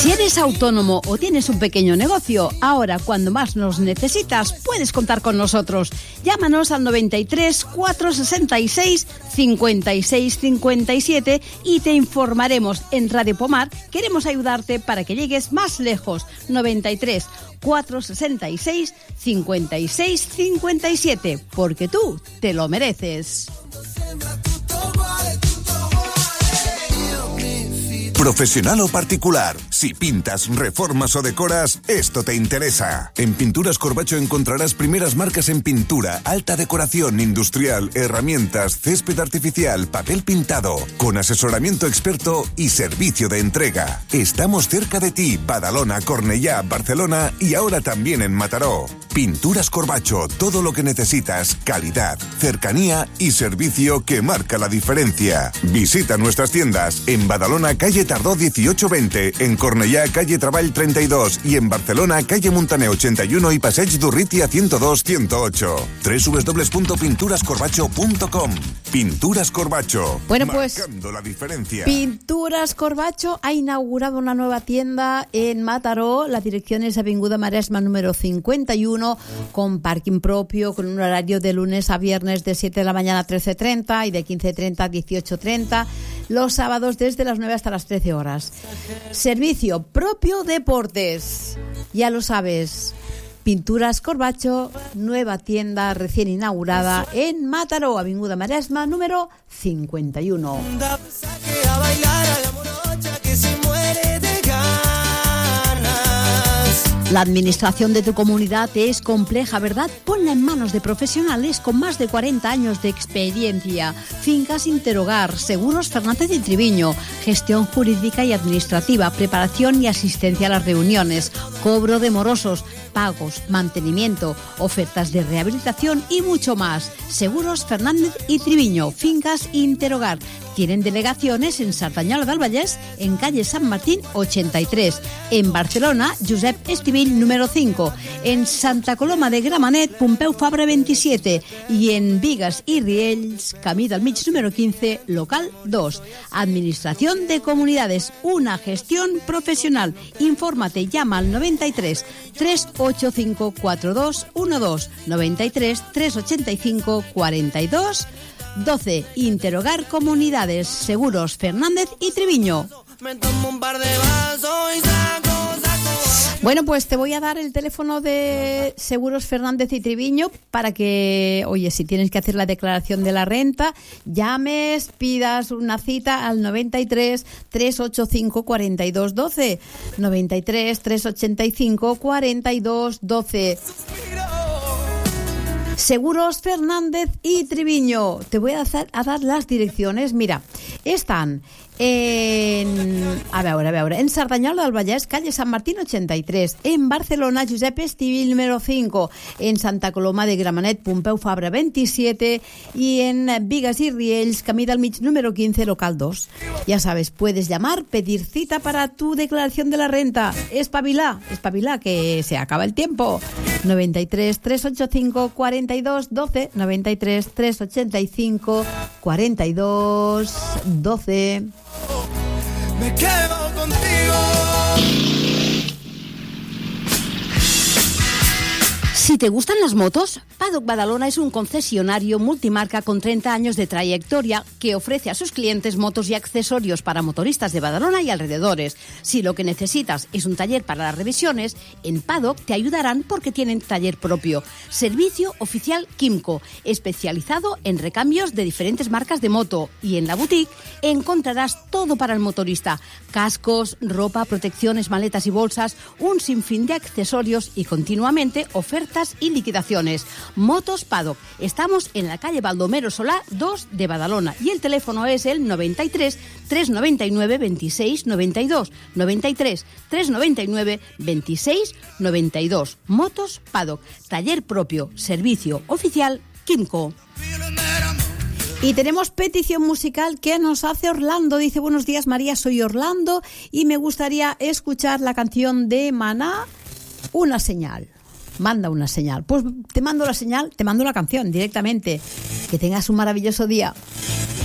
Si eres autónomo o tienes un pequeño negocio, ahora cuando más nos necesitas, puedes contar con nosotros. Llámanos al 93 466 56 57 y te informaremos. En Radio Pomar queremos ayudarte para que llegues más lejos. 93 466 56 57, porque tú te lo mereces. Profesional o particular, si pintas, reformas o decoras, esto te interesa. En Pinturas Corbacho encontrarás primeras marcas en pintura, alta decoración industrial, herramientas, césped artificial, papel pintado, con asesoramiento experto y servicio de entrega. Estamos cerca de ti, Badalona, Cornellá, Barcelona y ahora también en Mataró. Pinturas Corbacho, todo lo que necesitas, calidad, cercanía y servicio que marca la diferencia. Visita nuestras tiendas en Badalona, calle Tardó 1820, en Cornellá, calle Treball 32 y en Barcelona, calle Montaner 81 y Passeig d'Urrutia 102-108. www.pinturascorbacho.com. Pinturas Corbacho. Bueno, pues marcando la diferencia. Pinturas Corbacho ha inaugurado una nueva tienda en Mataró. La dirección es Avinguda Maresma número 51, con parking propio, con un horario de lunes a viernes de 7 de la mañana a 13:30 y de 15:30 a 18:30. Los sábados desde las 9 hasta las 13 horas. Servicio propio deportes. Ya lo sabes. Pinturas Corbacho, nueva tienda recién inaugurada en Mataró, Avinguda Maresma número 51. La administración de tu comunidad es compleja, ¿verdad? Ponla en manos de profesionales con más de 40 años de experiencia. Fincas Interhogar, Seguros Fernández y Triviño, gestión jurídica y administrativa, preparación y asistencia a las reuniones, cobro de morosos, pagos, mantenimiento, ofertas de rehabilitación y mucho más. Seguros Fernández y Triviño, Fincas Interhogar. Tienen delegaciones en Sardañola del Vallès, en calle San Martín 83, en Barcelona, Josep Estivill número 5, en Santa Coloma de Gramenet, Pompeu Fabra 27 y en Bigues y Riells, Camí del Mig número 15, local 2. Administración de Comunidades, una gestión profesional. Infórmate, llama al 93 385 4212, 93 385 4212. 12. Interhogar Comunidades, Seguros Fernández y Triviño. Bueno, pues te voy a dar el teléfono de Seguros Fernández y Triviño para que, oye, si tienes que hacer la declaración de la renta, llames, pidas una cita al 93 385 4212, 93 385 4212. Seguros Fernández y Triviño. Te voy a dar las direcciones. Mira, están en Sardañola del Vallès, calle San Martín 83, en Barcelona, Josep Estivill número 5, en Santa Coloma de Gramenet, Pompeu Fabra 27 y en Bigues y Riells, Camí del Mig número 15, local 2. Ya sabes, puedes llamar, pedir cita para tu declaración de la renta. Espabila, que se acaba el tiempo. 93 385 4212, 93 385 4212. Me quedo contigo. Si te gustan las motos, Paddock Badalona es un concesionario multimarca con 30 años de trayectoria que ofrece a sus clientes motos y accesorios para motoristas de Badalona y alrededores. Si lo que necesitas es un taller para las revisiones, en Paddock te ayudarán porque tienen taller propio. Servicio oficial Quimco, especializado en recambios de diferentes marcas de moto. Y en la boutique encontrarás todo para el motorista: cascos, ropa, protecciones, maletas y bolsas, un sinfín de accesorios y continuamente ofertas y liquidaciones. Motos Paddock. Estamos en la calle Baldomero Solá 2 de Badalona y el teléfono es el 93 399 26 92, 93 399 26 92. Motos Paddock. Taller propio. Servicio oficial Quimco. Y tenemos petición musical que nos hace Orlando. Dice: buenos días, María, soy Orlando y me gustaría escuchar la canción de Maná, Una señal. Manda una señal. Pues te mando la señal, te mando la canción directamente. Que tengas un maravilloso día.